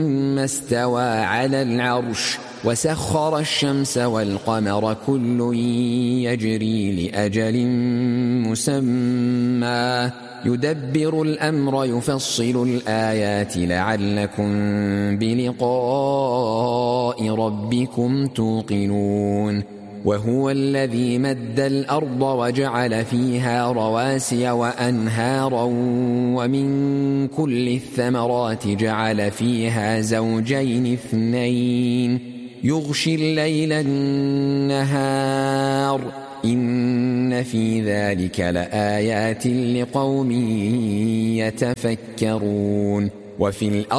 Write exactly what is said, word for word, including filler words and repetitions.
ثم استوى على العرش وسخر الشمس والقمر كل يجري لأجل مسمى يدبر الأمر يفصل الآيات لعلكم بلقاء ربكم توقنون وهو الذي مد الأرض وجعل فيها رواسي وأنهارا ومن كل الثمرات جعل فيها زوجين اثنين يغشي الليل النهار إن في ذلك لآيات لقوم يتفكرون وفي الأرض